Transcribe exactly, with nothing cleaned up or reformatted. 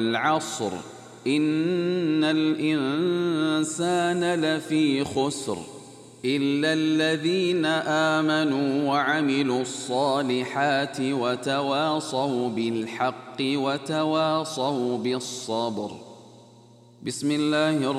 والعصر إن الإنسان لفي خسر إلا الذين آمنوا وعملوا الصالحات وتواصوا بالحق وتواصوا بالصبر. بسم الله الرحمن